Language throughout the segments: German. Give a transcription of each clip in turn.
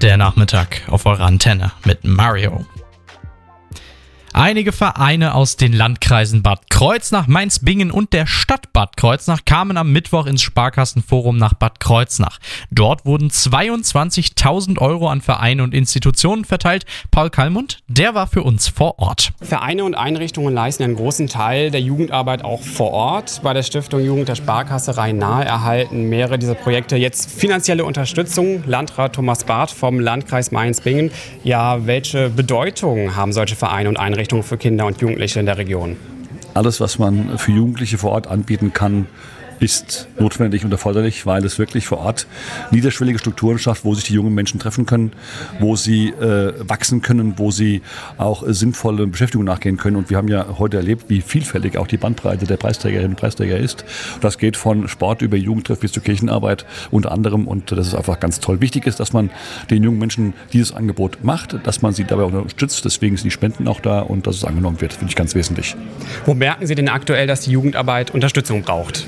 Der Nachmittag auf eurer Antenne mit Mario. Einige Vereine aus den Landkreisen Bad Kreuznach, Mainz-Bingen und der Stadt Bad Kreuznach kamen am Mittwoch ins Sparkassenforum nach Bad Kreuznach. Dort wurden 22.000 Euro an Vereine und Institutionen verteilt. Paul Kallmund, der war für uns vor Ort. Vereine und Einrichtungen leisten einen großen Teil der Jugendarbeit auch vor Ort. Bei der Stiftung Jugend der Sparkasse Rhein-Nahe erhalten mehrere dieser Projekte jetzt finanzielle Unterstützung. Landrat Thomas Barth vom Landkreis Mainz-Bingen. Ja, welche Bedeutung haben solche Vereine und Einrichtungen für Kinder und Jugendliche in der Region? Alles, was man für Jugendliche vor Ort anbieten kann, ist notwendig und erforderlich, weil es wirklich vor Ort niederschwellige Strukturen schafft, wo sich die jungen Menschen treffen können, wo sie wachsen können, wo sie auch sinnvolle Beschäftigung nachgehen können. Und wir haben ja heute erlebt, wie vielfältig auch die Bandbreite der Preisträgerinnen und Preisträger ist. Das geht von Sport über Jugendtreff bis zur Kirchenarbeit unter anderem. Und das ist einfach ganz toll. Wichtig ist, dass man den jungen Menschen dieses Angebot macht, dass man sie dabei unterstützt. Deswegen sind die Spenden auch da und dass es angenommen wird, finde ich ganz wesentlich. Wo merken Sie denn aktuell, dass die Jugendarbeit Unterstützung braucht?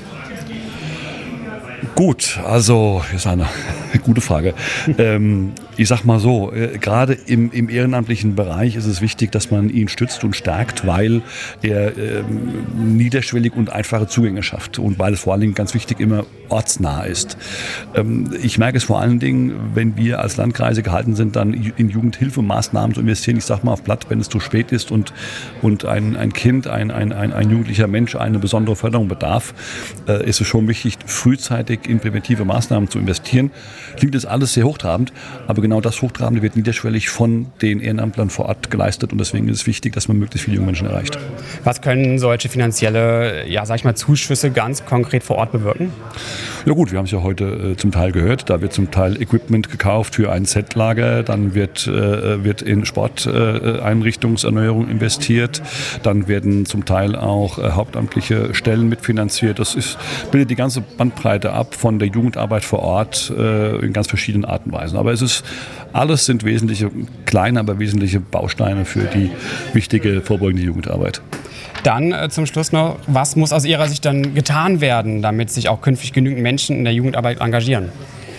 Gut, also, das ist eine gute Frage. Ich sag mal so, gerade im ehrenamtlichen Bereich ist es wichtig, dass man ihn stützt und stärkt, weil er niederschwellig und einfache Zugänge schafft und weil es vor allen Dingen ganz wichtig immer ortsnah ist. Ich merke es vor allen Dingen, wenn wir als Landkreise gehalten sind, dann in Jugendhilfemaßnahmen zu investieren. Ich sag mal auf Blatt, wenn es zu spät ist und ein Kind, ein jugendlicher Mensch eine besondere Förderung bedarf, ist es schon wichtig, frühzeitig in präventive Maßnahmen zu investieren. Klingt das alles sehr hochtrabend, aber genau das Hochtrabende wird niederschwellig von den Ehrenamtlern vor Ort geleistet und deswegen ist es wichtig, dass man möglichst viele junge Menschen erreicht. Was können solche finanzielle, Zuschüsse ganz konkret vor Ort bewirken? Ja gut, wir haben es ja heute zum Teil gehört. Da wird zum Teil Equipment gekauft für ein Zeltlager, dann wird in Sporteinrichtungserneuerung investiert, dann werden zum Teil auch hauptamtliche Stellen mitfinanziert. Das bildet die ganze Bandbreite ab von der Jugendarbeit vor Ort in ganz verschiedenen Arten und Weisen. Aber alles sind wesentliche, kleine, aber wesentliche Bausteine für die wichtige vorbeugende Jugendarbeit. Dann zum Schluss noch, was muss aus Ihrer Sicht dann getan werden, damit sich auch künftig genügend Menschen in der Jugendarbeit engagieren?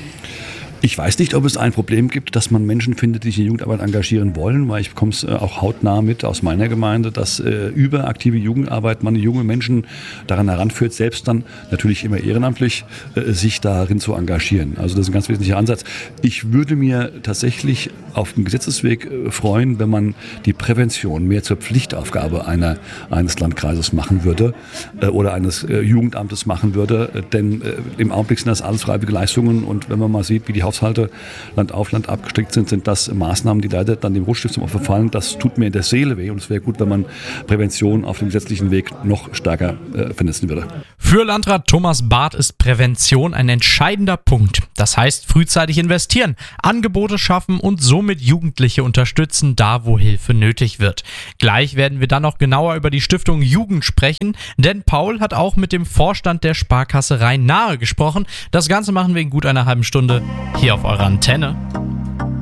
Ich weiß nicht, ob es ein Problem gibt, dass man Menschen findet, die sich in Jugendarbeit engagieren wollen, weil ich bekomme es auch hautnah mit aus meiner Gemeinde, dass über aktive Jugendarbeit man junge Menschen daran heranführt, selbst dann natürlich immer ehrenamtlich sich darin zu engagieren. Also das ist ein ganz wesentlicher Ansatz. Ich würde mir tatsächlich auf dem Gesetzesweg freuen, wenn man die Prävention mehr zur Pflichtaufgabe eines Landkreises machen würde oder eines Jugendamtes machen würde, denn im Augenblick sind das alles freiwillige Leistungen und wenn man mal sieht, wie die Haushalte Land auf Land abgesteckt sind das Maßnahmen, die leider dann dem Rotstift zum Opfer fallen. Das tut mir in der Seele weh und es wäre gut, wenn man Prävention auf dem gesetzlichen Weg noch stärker vernetzen würde. Für Landrat Thomas Barth ist Prävention ein entscheidender Punkt. Das heißt, frühzeitig investieren, Angebote schaffen und somit Jugendliche unterstützen, da wo Hilfe nötig wird. Gleich werden wir dann noch genauer über die Stiftung Jugend sprechen, denn Paul hat auch mit dem Vorstand der Sparkasse Rhein-Nahe gesprochen. Das Ganze machen wir in gut einer halben Stunde hier auf eurer Antenne.